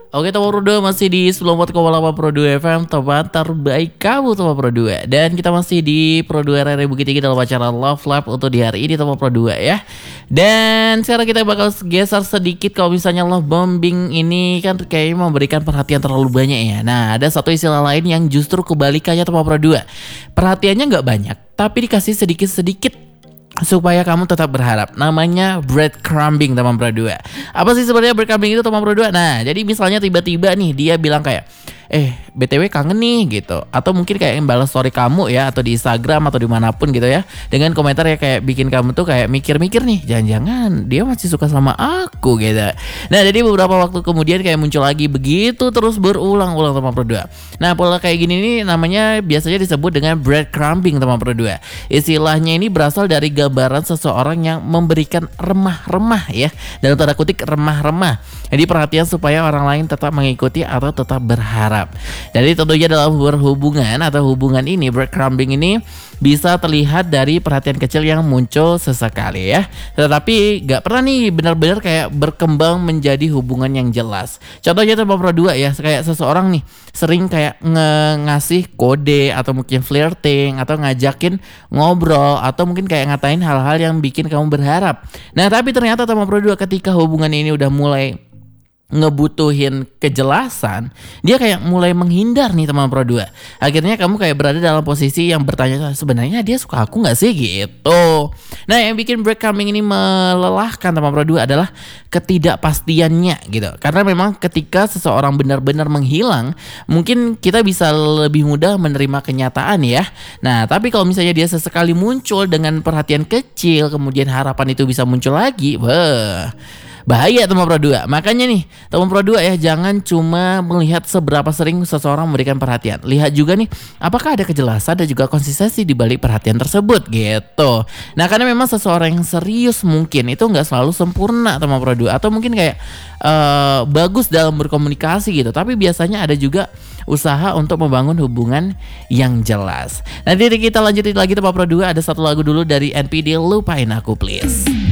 Oke, Tomo Pro 2 masih di 94,8 Pro 2 FM, tempat terbaik kamu Tomo Pro 2. Dan kita masih di Pro 2 RRI Bukit Tinggi dalam acara Love Lab untuk di hari ini Tomo Pro 2 ya. Dan sekarang kita bakal geser sedikit kalau misalnya love bombing ini kan kayaknya memberikan perhatian terlalu banyak ya. Nah, ada satu istilah lain yang justru kebalikannya Tomo Pro 2. Perhatiannya nggak banyak, tapi dikasih sedikit-sedikit supaya kamu tetap berharap. Namanya breadcrumbing teman Pro 2. Apa sih sebenarnya breadcrumbing itu teman Pro 2? Nah, jadi misalnya tiba-tiba nih dia bilang kayak BTW kangen nih gitu. Atau mungkin kayak balas story kamu ya, atau di Instagram atau dimanapun gitu ya, dengan komentar ya kayak bikin kamu tuh kayak mikir-mikir nih, jangan-jangan dia masih suka sama aku gitu. Nah, jadi beberapa waktu kemudian kayak muncul lagi begitu terus berulang-ulang teman Pro 2. Nah, pola kayak gini nih namanya biasanya disebut dengan breadcrumbing teman Pro 2. Istilahnya ini berasal dari gambaran seseorang yang memberikan remah-remah ya, dalam tanda kutip remah-remah. Jadi perhatian supaya orang lain tetap mengikuti atau tetap berharap. Jadi tentunya dalam berhubungan atau hubungan ini, breadcrumbing ini bisa terlihat dari perhatian kecil yang muncul sesekali ya. Tetapi gak pernah nih benar-benar kayak berkembang menjadi hubungan yang jelas. Contohnya teman Pro 2 ya, kayak seseorang nih sering kayak ngasih kode atau mungkin flirting atau ngajakin ngobrol atau mungkin kayak ngatain hal-hal yang bikin kamu berharap. Nah, tapi ternyata teman Pro 2 ketika hubungan ini udah mulai ngebutuhin kejelasan, dia kayak mulai menghindar nih teman Pro 2. Akhirnya kamu kayak berada dalam posisi yang bertanya, sebenarnya dia suka aku gak sih gitu. Nah, yang bikin breadcrumbing ini melelahkan teman Pro 2 adalah ketidakpastiannya gitu. Karena memang ketika seseorang benar-benar menghilang, mungkin kita bisa lebih mudah menerima kenyataan ya. Nah, tapi kalau misalnya dia sesekali muncul dengan perhatian kecil, kemudian harapan itu bisa muncul lagi, bahaya teman Pro 2. Makanya nih teman Pro 2 ya, jangan cuma melihat seberapa sering seseorang memberikan perhatian. Lihat juga nih apakah ada kejelasan dan juga konsistensi di balik perhatian tersebut gitu. Nah, karena memang seseorang yang serius mungkin itu nggak selalu sempurna teman Pro 2, atau mungkin kayak bagus dalam berkomunikasi gitu. Tapi biasanya ada juga usaha untuk membangun hubungan yang jelas. Nanti kita lanjutin lagi teman Pro 2. Ada satu lagu dulu dari NPD, Lupain Aku Please.